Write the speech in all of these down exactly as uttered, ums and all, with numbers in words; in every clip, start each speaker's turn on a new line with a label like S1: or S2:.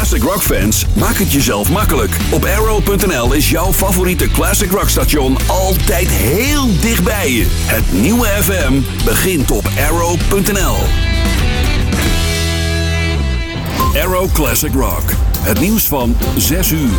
S1: classic rock fans, maak het jezelf makkelijk. Op arrow punt n l is jouw favoriete classic rock station altijd heel dichtbij je. Het nieuwe F M begint op arrow punt n l. Arrow Classic Rock. Het nieuws van zes uur.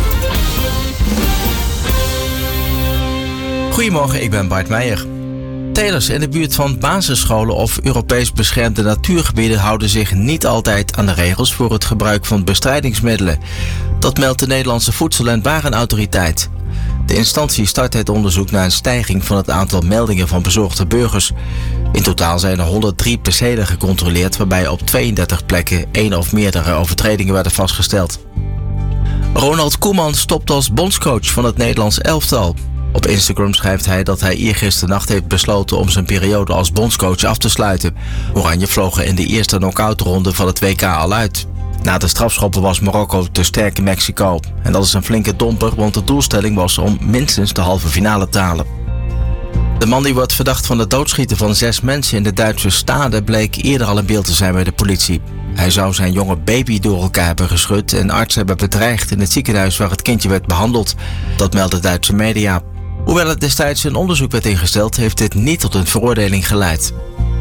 S2: Goedemorgen, ik ben Bart Meijer. Telers in de buurt van basisscholen of Europees beschermde natuurgebieden houden zich niet altijd aan de regels voor het gebruik van bestrijdingsmiddelen. Dat meldt de Nederlandse Voedsel- en Warenautoriteit. De instantie start het onderzoek naar een stijging van het aantal meldingen van bezorgde burgers. In totaal zijn er honderddrie percelen gecontroleerd, waarbij op tweeëndertig plekken één of meerdere overtredingen werden vastgesteld. Ronald Koeman stopt als bondscoach van het Nederlands elftal. Op Instagram schrijft hij dat hij eergisternacht heeft besloten om zijn periode als bondscoach af te sluiten. Oranje vlogen in de eerste knock-outronde van het W K al uit. Na de strafschoppen was Marokko te sterk in Mexico. En dat is een flinke domper, want de doelstelling was om minstens de halve finale te halen. De man die wordt verdacht van het doodschieten van zes mensen in de Duitse Stade bleek eerder al in beeld te zijn bij de politie. Hij zou zijn jonge baby door elkaar hebben geschud en artsen hebben bedreigd in het ziekenhuis waar het kindje werd behandeld. Dat meldde Duitse media. Hoewel er destijds een onderzoek werd ingesteld, heeft dit niet tot een veroordeling geleid.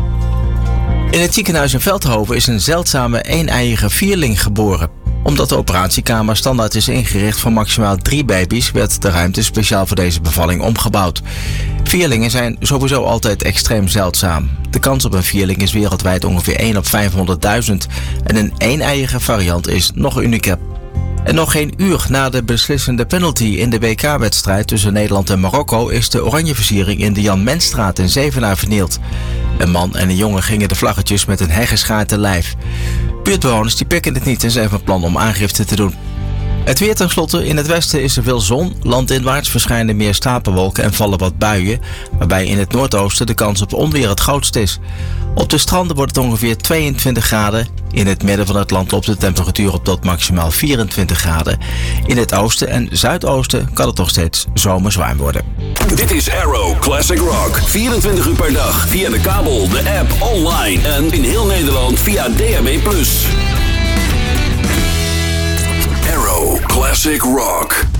S2: In het ziekenhuis in Veldhoven is een zeldzame een-eiige vierling geboren. Omdat de operatiekamer standaard is ingericht voor maximaal drie baby's, werd de ruimte speciaal voor deze bevalling omgebouwd. Vierlingen zijn sowieso altijd extreem zeldzaam. De kans op een vierling is wereldwijd ongeveer één op vijfhonderdduizend en een een-eiige variant is nog unieker. En nog geen uur na de beslissende penalty in de W K-wedstrijd tussen Nederland en Marokko is de oranje versiering in de Jan Menstraat in Zevenaar vernield. Een man en een jongen gingen de vlaggetjes met een heggeschaar te lijf. Buurtbewoners die pikken het niet en zijn van plan om aangifte te doen. Het weer tenslotte. In het westen is er veel zon. Landinwaarts verschijnen meer stapelwolken en vallen wat buien, waarbij in het noordoosten de kans op onweer het grootst is. Op de stranden wordt het ongeveer tweeëntwintig graden. In het midden van het land loopt de temperatuur op tot maximaal vierentwintig graden. In het oosten en zuidoosten kan het nog steeds zomers warm worden.
S1: Dit is Arrow Classic Rock. vierentwintig uur per dag via de kabel, de app, online en in heel Nederland via D A B plus. Arrow Classic Rock.